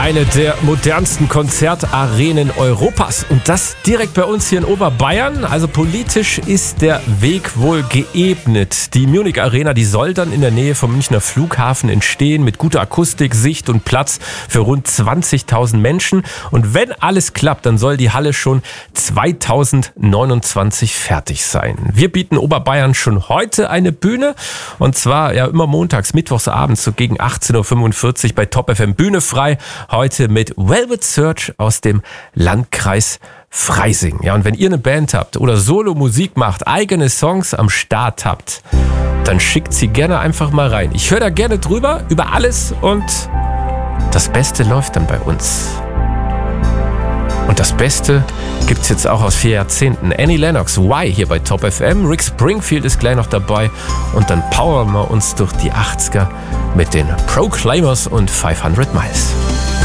Eine der modernsten Konzertarenen Europas. Und das direkt bei uns hier in Oberbayern. Also politisch ist der Weg wohl geebnet. Die Munich Arena, die soll dann in der Nähe vom Münchner Flughafen entstehen. Mit guter Akustik, Sicht und Platz für rund 20.000 Menschen. Und wenn alles klappt, dann soll die Halle schon 2029 fertig sein. Wir bieten Oberbayern schon heute eine Bühne. Und zwar ja immer montags, mittwochs abends so gegen 18.45 Uhr bei Top FM Bühne frei. Heute mit Velvet Search aus dem Landkreis Freising. Ja, und wenn ihr eine Band habt oder Solo-Musik macht, eigene Songs am Start habt, dann schickt sie gerne einfach mal rein. Ich höre da gerne drüber, über alles, und das Beste läuft dann bei uns. Und das Beste gibt's jetzt auch aus 4 Jahrzehnten. Annie Lennox, Why, hier bei Top FM. Rick Springfield ist gleich noch dabei. Und dann powern wir uns durch die 80er mit den Proclaimers und 500 Miles.